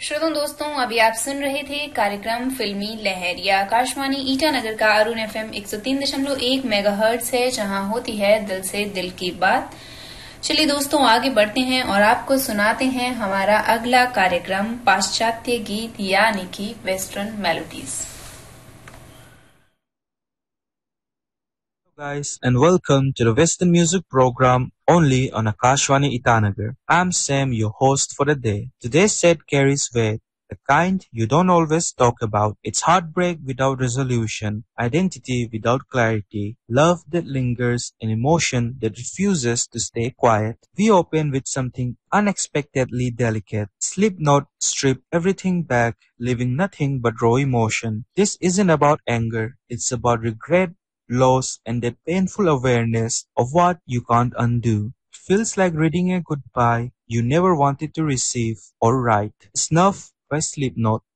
श्रोताओं दोस्तों, अभी आप सुन रहे थे कार्यक्रम फिल्मी लहर। यह आकाशवाणी ईटानगर का अरुण एफएम 103.1 मेगाहर्ट्ज है, जहां होती है दिल से दिल की बात। चलिए दोस्तों, आगे बढ़ते हैं और आपको सुनाते हैं हमारा अगला कार्यक्रम पाश्चात्य गीत यानी कि western melodies. Guys, and welcome to the Western Music Program only on Akashwani Itanagar. I'm Sam, your host for the day. Today's set carries weight, the kind you don't always talk about. It's heartbreak without resolution, identity without clarity, love that lingers, and emotion that refuses to stay quiet. We open with something unexpectedly delicate. Slipknot strip everything back, leaving nothing but raw emotion. This isn't about anger, it's about regret, loss, and that painful awareness of what you can't undo. It feels like reading a goodbye you never wanted to receive or write. Snuff by Slipknot.